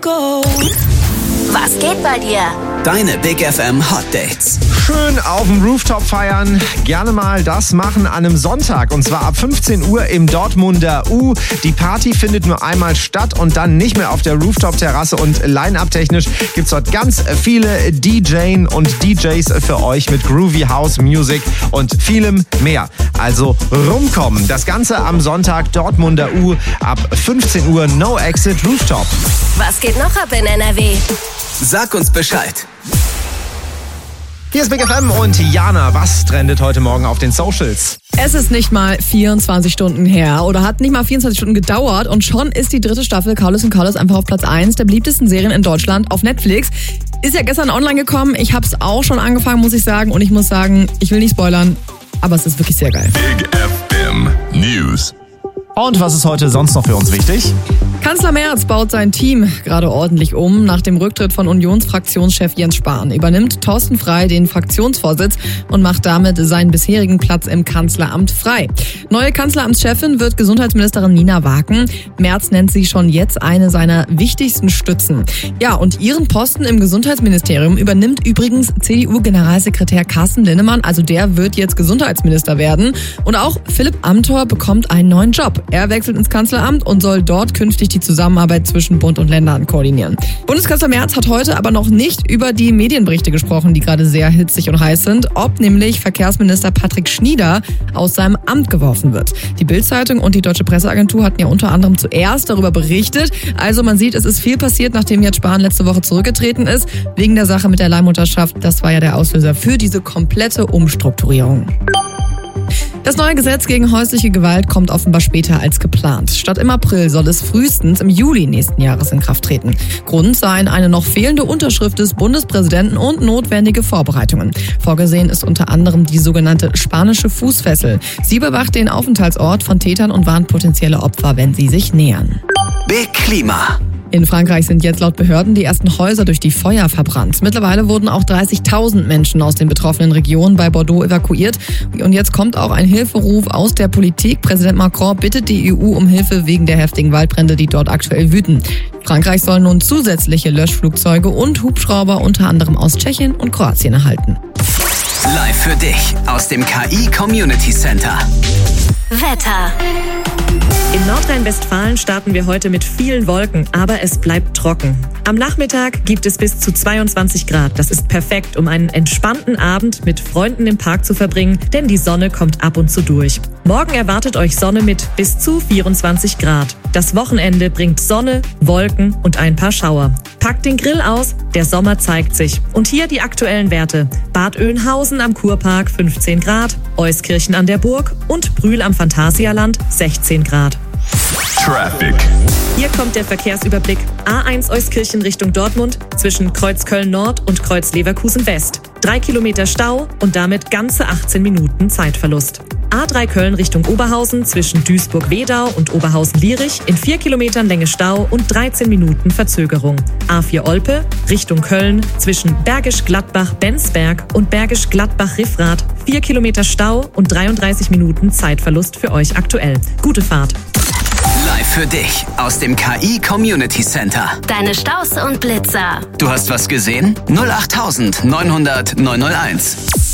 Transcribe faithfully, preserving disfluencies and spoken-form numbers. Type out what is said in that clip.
go. Was geht bei dir? Deine Big F M Hot Dates. Schön auf dem Rooftop feiern. Gerne mal das machen an einem Sonntag. Und zwar ab fünfzehn Uhr im Dortmunder U. Die Party findet nur einmal statt und dann nicht mehr auf der Rooftop-Terrasse. Und Line-Up-technisch gibt's dort ganz viele D Js und D Js für euch mit Groovy House Music und vielem mehr. Also rumkommen. Das Ganze am Sonntag Dortmunder U ab fünfzehn Uhr No Exit Rooftop. Was geht noch ab in N R W? Sag uns Bescheid. Hier ist Big F M und Jana, was trendet heute Morgen auf den Socials? Es ist nicht mal vierundzwanzig Stunden her oder hat nicht mal vierundzwanzig Stunden gedauert und schon ist die dritte Staffel Carlos und Carlos einfach auf Platz eins der beliebtesten Serien in Deutschland auf Netflix. Ist ja gestern online gekommen, ich habe es auch schon angefangen, muss ich sagen, und ich muss sagen, ich will nicht spoilern, aber es ist wirklich sehr geil. Big F M News. Und was ist heute sonst noch für uns wichtig? Kanzler Merz baut sein Team gerade ordentlich um. Nach dem Rücktritt von Unionsfraktionschef Jens Spahn übernimmt Thorsten Frey den Fraktionsvorsitz und macht damit seinen bisherigen Platz im Kanzleramt frei. Neue Kanzleramtschefin wird Gesundheitsministerin Nina Waken. Merz nennt sie schon jetzt eine seiner wichtigsten Stützen. Ja, und ihren Posten im Gesundheitsministerium übernimmt übrigens C D U-Generalsekretär Carsten Linnemann. Also der wird jetzt Gesundheitsminister werden. Und auch Philipp Amthor bekommt einen neuen Job. Er wechselt ins Kanzleramt und soll dort künftig die Zusammenarbeit zwischen Bund und Ländern koordinieren. Bundeskanzler Merz hat heute aber noch nicht über die Medienberichte gesprochen, die gerade sehr hitzig und heiß sind, ob nämlich Verkehrsminister Patrick Schnieder aus seinem Amt geworfen wird. Die Bild-Zeitung und die Deutsche Presseagentur hatten ja unter anderem zuerst darüber berichtet. Also man sieht, es ist viel passiert, nachdem Jens Spahn letzte Woche zurückgetreten ist, wegen der Sache mit der Leihmutterschaft. Das war ja der Auslöser für diese komplette Umstrukturierung. Das neue Gesetz gegen häusliche Gewalt kommt offenbar später als geplant. Statt im April soll es frühestens im Juli nächsten Jahres in Kraft treten. Grund seien eine noch fehlende Unterschrift des Bundespräsidenten und notwendige Vorbereitungen. Vorgesehen ist unter anderem die sogenannte spanische Fußfessel. Sie überwacht den Aufenthaltsort von Tätern und warnt potenzielle Opfer, wenn sie sich nähern. Big Klima. In Frankreich sind jetzt laut Behörden die ersten Häuser durch die Feuer verbrannt. Mittlerweile wurden auch dreißigtausend Menschen aus den betroffenen Regionen bei Bordeaux evakuiert. Und jetzt kommt auch ein Hilferuf aus der Politik. Präsident Macron bittet die E U um Hilfe wegen der heftigen Waldbrände, die dort aktuell wüten. Frankreich soll nun zusätzliche Löschflugzeuge und Hubschrauber unter anderem aus Tschechien und Kroatien erhalten. Live für dich aus dem K I Community Center. Wetter. In Nordrhein-Westfalen starten wir heute mit vielen Wolken, aber es bleibt trocken. Am Nachmittag gibt es bis zu zweiundzwanzig Grad. Das ist perfekt, um einen entspannten Abend mit Freunden im Park zu verbringen, denn die Sonne kommt ab und zu durch. Morgen erwartet euch Sonne mit bis zu vierundzwanzig Grad. Das Wochenende bringt Sonne, Wolken und ein paar Schauer. Packt den Grill aus, der Sommer zeigt sich. Und hier die aktuellen Werte. Bad Oeynhausen am Kurpark fünfzehn Grad, Euskirchen an der Burg und Brühl am Phantasialand sechzehn Grad. Traffic. Hier kommt der Verkehrsüberblick. A eins Euskirchen Richtung Dortmund zwischen Kreuz Köln Nord und Kreuz Leverkusen West. Drei Kilometer Stau und damit ganze achtzehn Minuten Zeitverlust. A drei Köln Richtung Oberhausen zwischen Duisburg-Wedau und Oberhausen-Lierich in vier Kilometern Länge Stau und dreizehn Minuten Verzögerung. A vier Olpe Richtung Köln zwischen Bergisch Gladbach-Bensberg und Bergisch Gladbach-Riffrath. vier Kilometer Stau und dreiunddreißig Minuten Zeitverlust für euch aktuell. Gute Fahrt. Live für dich aus dem K I Community Center. Deine Staus und Blitzer. Du hast was gesehen? null acht neun null null neun null eins.